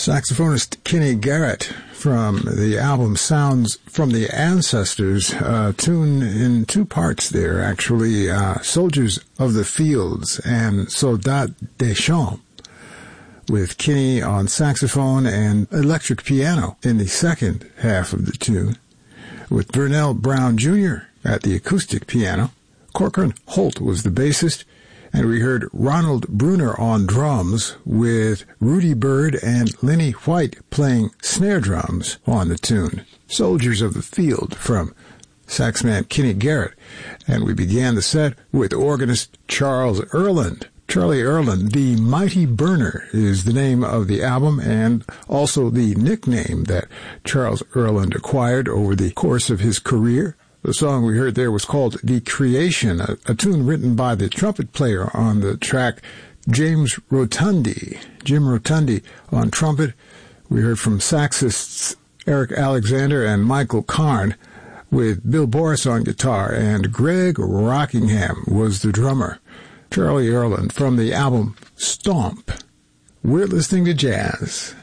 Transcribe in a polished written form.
Saxophonist Kenny Garrett from the album Sounds from the Ancestors, tune in two parts there, actually, Soldiers of the Fields and Soldats des Champs, with Kenny on saxophone and electric piano in the second half of the tune, with Vernell Brown Jr. at the acoustic piano. Corcoran Holt was the bassist, and we heard Ronald Bruner on drums with Rudy Bird and Lenny White playing snare drums on the tune. Soldiers of the Field from saxman Kenny Garrett. And we began the set with organist Charles Earland. Charlie Earland, The Mighty Burner, is the name of the album and also the nickname that Charles Earland acquired over the course of his career. The song we heard there was called The Creation, a tune written by the trumpet player on the track, James Rotundi. Jim Rotundi on trumpet. We heard from saxists Eric Alexander and Michael Karn, with Bill Boris on guitar, and Greg Rockingham was the drummer. Charlie Earland from the album Stomp. We're listening to jazz.